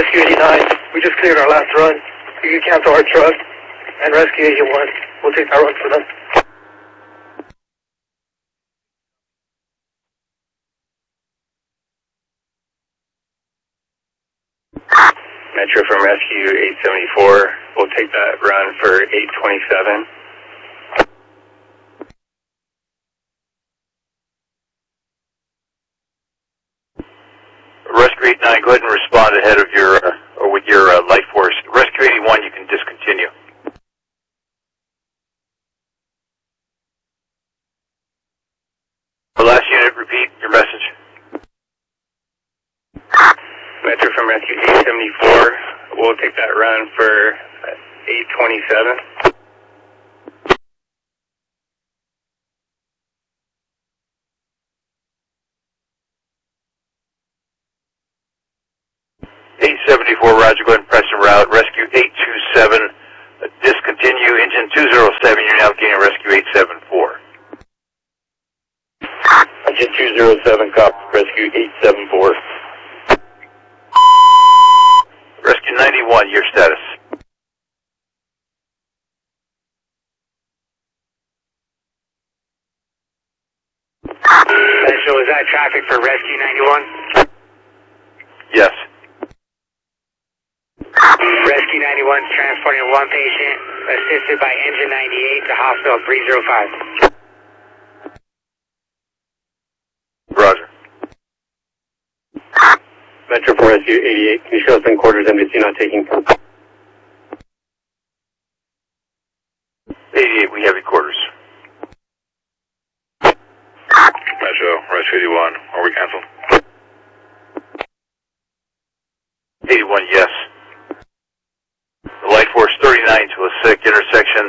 Rescue 89, we just cleared our last run. You can cancel our truck, and Rescue 81, we'll take our run for them. Metro from Rescue 874, we'll take that run for 827. Rescue 89, go ahead and respond ahead of your, or with your light force. Rescue 81, you can discontinue. The last unit, repeat your message. Metro from Rescue 874, we'll take that run for 827. Roger, go ahead and press en route. Rescue 827, discontinue. Engine 207, you're now gaining Rescue 874. Engine 207, copy. Rescue 874. Rescue 91, your status. So is that traffic for Rescue 91? Yes. Rescue 91 transporting one patient, assisted by Engine 98 to hospital 305. Roger. Metro for Rescue 88, can you show us in quarters NBC not taking? 88, we have your quarters. Metro, Rescue 81, are we canceled? 81, yes. The light force 39 to a sick intersection